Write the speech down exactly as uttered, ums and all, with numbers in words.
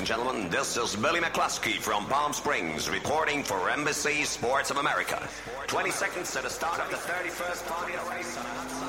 gentlemen, this is Billy McCluskey from Palm Springs reporting for Embassy Sports of America. twenty seconds to the start of the thirty-first Formula race.